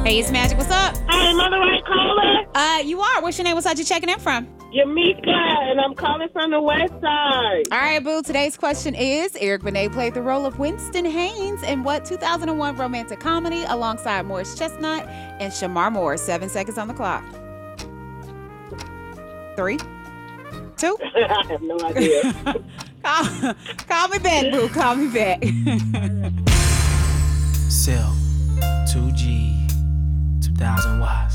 Hey, it's Magic. What's up? Hey, am I the right caller? You are. What's your name? What's side you checking in from? Yamika, and I'm calling from the west side. All right, boo. Today's question is, Eric Benet played the role of Winston Haynes in what 2001 romantic comedy alongside Morris Chestnut and Shamar Moore? 7 seconds on the clock. 3, 2. I have no idea. Call me back, boo. Call me back. Cell 2G 2000 watts.